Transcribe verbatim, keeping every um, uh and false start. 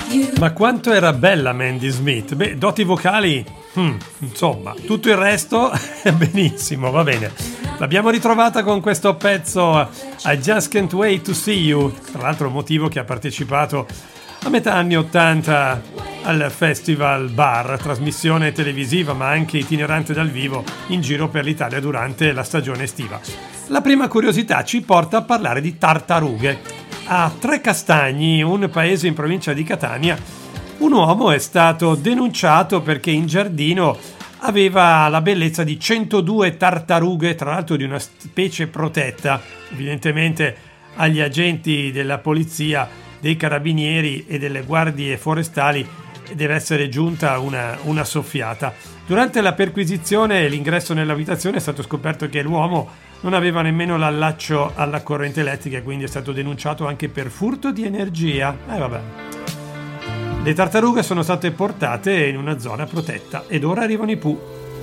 Ma quanto era bella Mandy Smith? Beh, doti vocali, hmm, insomma, tutto il resto benissimo, va bene. L'abbiamo ritrovata con questo pezzo I Just Can't Wait to See You, tra l'altro motivo che ha partecipato a metà anni ottanta al Festival Bar, trasmissione televisiva ma anche itinerante dal vivo in giro per l'Italia durante la stagione estiva. La prima curiosità ci porta a parlare di tartarughe. A Trecastagni, un paese in provincia di Catania, un uomo è stato denunciato perché in giardino aveva la bellezza di centodue tartarughe, tra l'altro di una specie protetta. Evidentemente agli agenti della polizia, dei carabinieri e delle guardie forestali deve essere giunta una, una soffiata. Durante la perquisizione e l'ingresso nell'abitazione è stato scoperto che l'uomo non aveva nemmeno l'allaccio alla corrente elettrica, quindi è stato denunciato anche per furto di energia. Eh vabbè. Le tartarughe sono state portate in una zona protetta ed ora arrivano i Pooh.